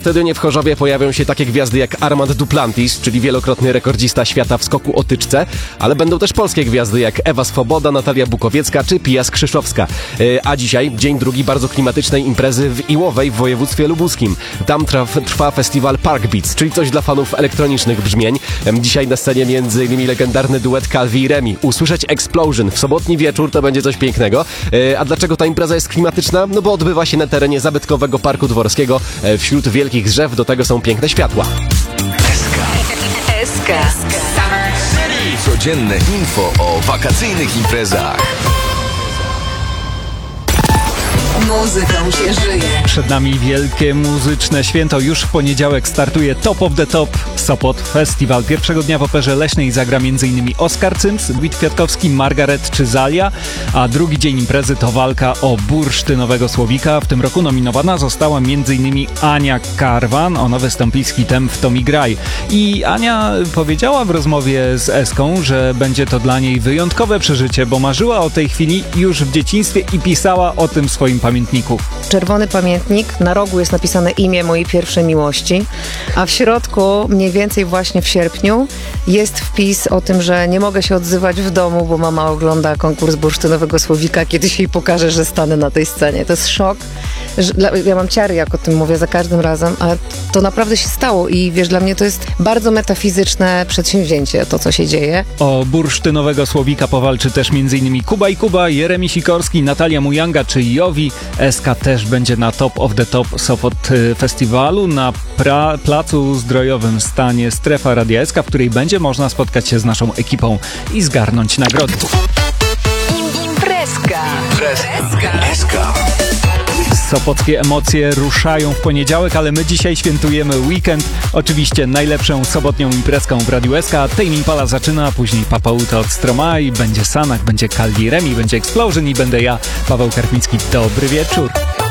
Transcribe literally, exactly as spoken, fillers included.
stadionie w Chorzowie pojawią się takie gwiazdy jak Armand Duplantis, czyli wielokrotny rekordzista świata w skoku o tyczce, ale będą też polskie gwiazdy jak Ewa Swoboda, Natalia Bukowiecka czy Pia Skrzyszowska. A dzisiaj dzień drugi bardzo klimatycznej imprezy w Iłowej w województwie lubuskim. Tam trwa, trwa festiwal Park Beats, czyli coś dla fanów elektronicznych brzmień. Dzisiaj na scenie między innymi legendarny duet Calvi i Remi. Usłyszeć Explosion w sobotni wieczór to będzie coś pięknego. A dlaczego ta impreza jest klimatyczna? No bo odbywa się na terenie zabytkowego Parku Dworskiego. Wśród wielkich drzew do tego są piękne światła. S K. Codzienne info o wakacyjnych imprezach. Muzyką się żyje. Przed nami wielkie muzyczne święto. Już w poniedziałek startuje Top of the Top Sopot Festiwal. Pierwszego dnia w Operze Leśnej zagra m.in. Oskar Cyms, Wit Kwiatkowski, Margaret czy Zalia, a drugi dzień imprezy to walka o bursztynowego słowika. W tym roku nominowana została m.in. Ania Karwan. Ona wystąpi z hitem W to mi graj. I Ania powiedziała w rozmowie z Eską, że będzie to dla niej wyjątkowe przeżycie, bo marzyła o tej chwili już w dzieciństwie i pisała o tym w swoim pamiętniku. Czerwony pamiętnik, na rogu jest napisane imię mojej pierwszej miłości, a w środku, mniej więcej właśnie w sierpniu, jest wpis o tym, że nie mogę się odzywać w domu, bo mama ogląda konkurs bursztynowego słowika, kiedyś jej pokaże, że stanę na tej scenie. To jest szok. Ja mam ciary, jak o tym mówię za każdym razem, ale to naprawdę się stało i wiesz, dla mnie to jest bardzo metafizyczne przedsięwzięcie, to co się dzieje. O bursztynowego słowika powalczy też m.in. Kuba i Kuba, Jeremi Sikorski, Natalia Mujanga czy Jowi. S K też będzie na Top of the Top Sopot Festiwalu na pra- placu zdrojowym stanie Strefa Radia S K, w której będzie można spotkać się z naszą ekipą i zgarnąć nagrody. Imprezka. S K. Sopockie emocje ruszają w poniedziałek, ale my dzisiaj świętujemy weekend. Oczywiście najlepszą sobotnią imprezką w Radiu S K. Tame Impala zaczyna, a później Papauta od Stromae, będzie Sanach, będzie Calvi Remi, będzie Explosion i będę ja, Paweł Karpiński. Dobry wieczór.